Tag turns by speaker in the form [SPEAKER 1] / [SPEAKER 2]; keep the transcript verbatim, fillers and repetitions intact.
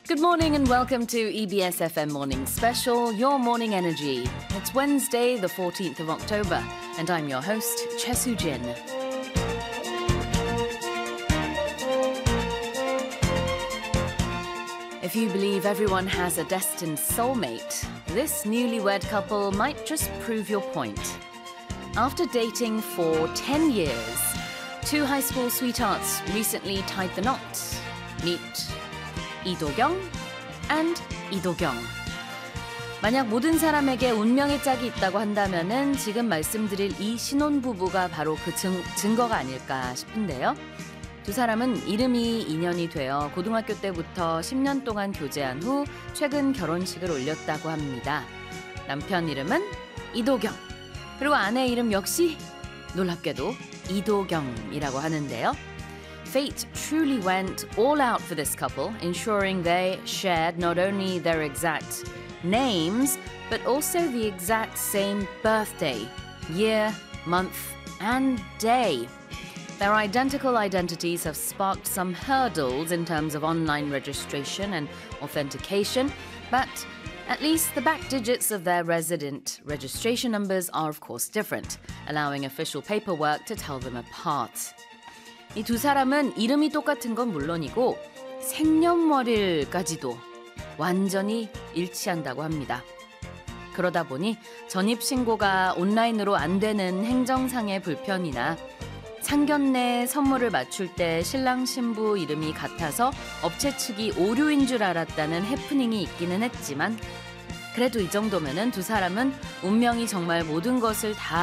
[SPEAKER 1] Good morning and welcome to E B S F M Morning Special, Your Morning Energy. It's Wednesday, the fourteenth of October, and I'm your host, Choi Soo-jin. If you believe everyone has a destined soulmate, this newlywed couple might just prove your point. After dating for ten years, two high school sweethearts recently tied the knot. Meet Lee Do-kyung and Lee Do-kyung. 만약 모든 사람에게 운명의 짝이 있다고 한다면은 지금 말씀드릴 이 신혼부부가 바로 그 증, 증거가 아닐까 싶은데요. 두 사람은 이름이 인연이 되어 고등학교 때부터 십 년 동안 교제한 후 최근 결혼식을 올렸다고 합니다. 남편 이름은 이도경, 그리고 아내 이름 역시 놀랍게도 이도경이라고 하는데요. Fate truly went all out for this couple, ensuring they shared not only their exact names, but also the exact same birthday, year, month, and day. Their identical identities have sparked some hurdles in terms of online registration and authentication, but at least the back digits of their resident registration numbers are of course different, allowing official paperwork to tell them apart. 이 두 사람은 이름이 똑같은 건 물론이고 생년월일까지도 완전히 일치한다고 합니다. 그러다 보니 전입신고가 온라인으로 안 되는 행정상의 불편이나 상견례 선물을 맞출 때 신랑 신부 이름이 같아서 업체 측이 오류인 줄 알았다는 해프닝이 있기는 했지만 그래도 이 정도면은 두 사람은 운명이 정말 모든 것을 다